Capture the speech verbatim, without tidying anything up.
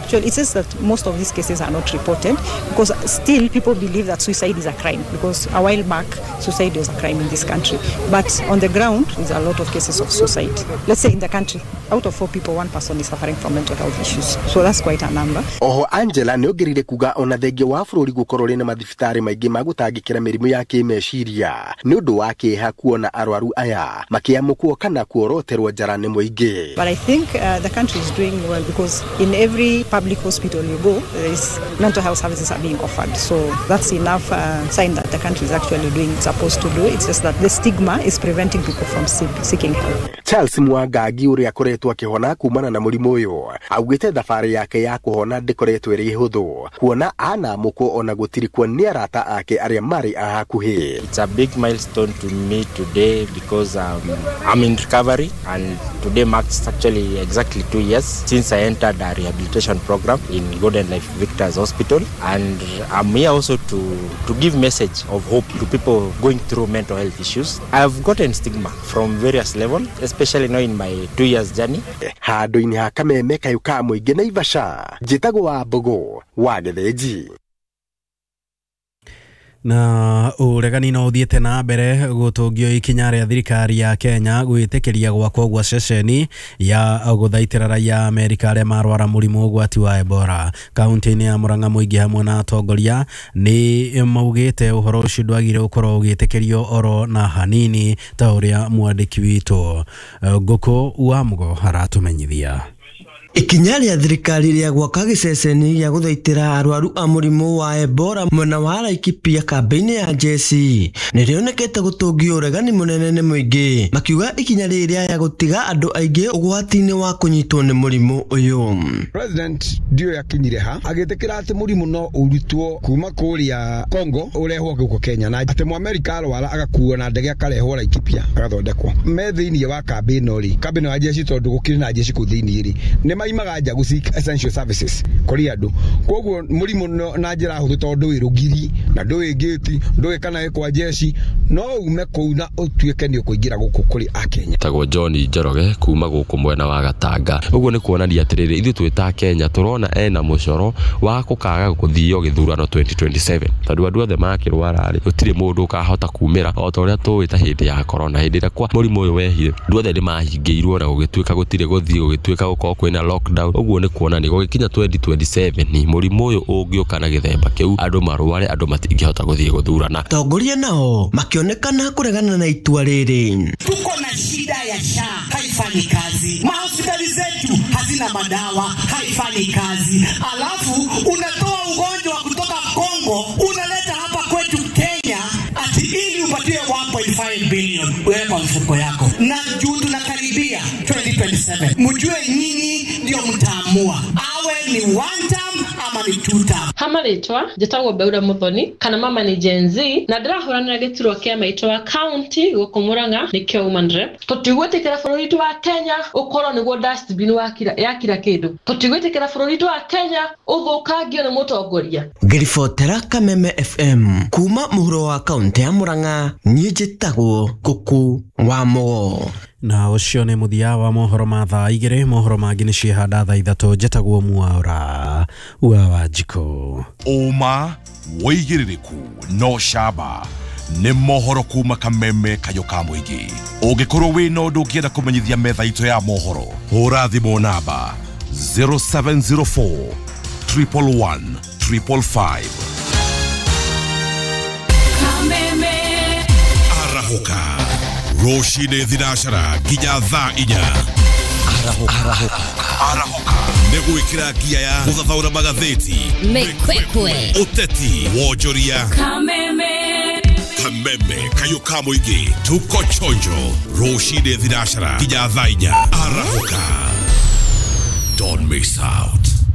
actually, it says that most of these cases are not reported because still people believe that suicide is a crime because a while back suicide was a crime in this country. But on the ground, there's a lot of cases of suicide. Let's say in the country, out of four people, one person is suffering from mental health issues. So that's quite a number. Oho Angela nĩongereire kuga ona thenge wa bũrũri gũkorwo rĩ na mathibitari maingĩ ma gũtangĩkĩra mĩrimũ ya kĩmeciria nĩ ũndũ wa kĩeha kuona arwaru aya makĩamũkwo kana kuoroterwo njara nĩ mũingĩ. But I think uh, the country is doing well because in every public hospital you go, there is mental health services are being offered. So that's enough uh, sign that the country is actually doing what it's supposed to do. It's just that the stigma is preventing people from seeking help. Charles Mwangangi ũrĩa akoretwo akĩhona kumana na mũrimũ ũyũ augĩte thabarĩ yake ya kũhona ndĩkoretwo ĩrĩ hũthũ kuona anamũkwo ona gũtirikwo nĩ arata ake arĩa marĩ a hakuhĩ. It's a big milestone to me today because um, I'm in recovery and today marks actually exactly two years since I entered a rehabilitation program in Golden Life Victor's Hospital, and I'm here also to to give message of hope to people going through mental health issues. I've gotten stigma from various levels, especially now in my two years journey. Handũ-inĩ ha Kameme kayuka mũingĩ Naivasha njĩtagwo wa Mbogo wa Gĩthĩnji. Na uregani no uthiete na mbere gutungio ikinya ria thirikari ya Kenya gwĩtĩkĩria gwakwo gwa ceceni ya gũthaitĩra raia Amerika arĩa marwara mũrimũ ũgwati wa Ebola. Kaunti-inĩ ya Murang'a mũingĩ hamwe na atongoria nĩ maugĩte ũhoro ũcio ndwagĩrĩire gũkorwo ũgĩtĩkĩrio oro na hanini ta ũrĩa mwandĩki witũ Ngũkũ wa Mugo aratũmenyithia. Ikinya rĩa thirikari rĩa gwaka gĩceceni gĩa gũthaitĩra arwaru a mũrimũ wa Ebola mwena wa Laikipia kambĩ-inĩ ya Jesi nĩrĩonekete gũtũngio ũregani mũnene nĩ mũingĩ makiuga ikinya rĩrĩa rĩa gũtiga andũ aingĩ ũgwati-inĩ wa kũnyitwo nĩ mũrimũ ũyũ. President ndio yakinyire ha agĩtĩkĩra atĩ mũrimũ no ũrutwo kuma kũrĩa Congo ũrehwo gũkũ Kenya na atĩ Mũamerika arwara agakuo na ndege akarehwo Laikipia agathondekwo me thĩinĩ wa kambĩ ĩno rĩ kambĩ ĩno ya Jesi tondũ gũkĩrĩ na Jesi kũ thĩinĩ rĩ maimaga nja gũseek essential services kũrĩ andũ koguo mũrimũ na njĩra hũthũ tondũ wĩ rũgiri na ndũĩ gate ndũĩ kana ĩkwa Jesi no ume kũu na ũtuĩke nĩ ũkũingĩra gũkũ kũrĩ Akenya. Tagwo John Njoroge kuma gũkũ mwena wa Gatanga. Ũguo nĩ kuonania atĩrĩrĩ ithuĩ twĩ ta Kenya tũrona ena mũcoro wa gũkaga gũthio gĩthurano twenty twenty-seven tondũ andũ othe makĩrwara rĩ gũtirĩ mũndũ ũkahota kumĩra o ta ũrĩa tũĩ ta hĩndĩ ya corona hĩndĩ ĩrĩa kwa mũrimũ ũyũ wehire andũ othe nĩ mahingĩirwo na gũgĩtuĩka gũtirĩ gũthio gũgĩtuĩka gũkorwo kwĩna lockdown. Ũguo nĩ kuonania gũgĩkinya twenty twenty-seven mũrimũ ũyũ ũngĩũka na gĩthemba kĩu andũ marware andũ matingĩhota gũthiĩ gũthurana. Atongoria nao makionekana kũregana na itua rĩrĩ. Tuko na shida ya SHA haifanyi kazi, mahospitali zetu hazina madawa haifanyi kazi, alafu unatoa ugonjwa kutoka Kongo unaleta hapa kwetu Kenya ati ili upatie one point five billion wewe kwa mfuko yako, na juu tunakaribia twenty twenty-seven mjue nyinyi ndio mtaamua awe ni one term ama ni two term. Hama ritwa njĩtagwo Beura Muthoni kana mama ni Gen Z na ndĩrahũranĩra gĩturwa kĩa maitwa county gũkũ Murang'a nĩkĩo woman rep. Tũtigwĩtĩkĩra bũrũri witũ wa Kenya ũkorwo nĩguo dustbin wa kira ya kira kĩndũ. Tũtigwĩtĩkĩra bũrũri witũ wa Kenya ũthũkangio nĩ mũtongoria. Ngĩribotera Kameme F M kuma mũhuro wa kaunti ya Murang'a niĩ njĩtagwo Ngũkũ wa Mugo. Na ucio nĩ muthia wa mohoro ma thaa igĩrĩ. Mohoro mangĩ nĩ ciehanda thaa ithatũ. Njĩtagwo Mwaura wa Wanjikũ. Uma wĩigĩrĩrĩku no shaba nĩ mohoro kuma Kameme kayoka mũingĩ. Ũngĩkorwo wĩna ũndũ ũngĩenda kũmenyithia metha itũ ya mohoro hũra thimũ namba zero seven zero four one one one five five. Kameme Arahuka Roshide Thinacara nginya thaa inya. Arahuka Arahuka Negwĩkĩra ngia ya gũthathaũra magathĩti Mĩkwekwe ũteti wonjoria. Kameme Kameme kayoka mũingĩ tuko chonjo. Roshide Thinacara nginya thaa inya. Arahuka, don't miss out.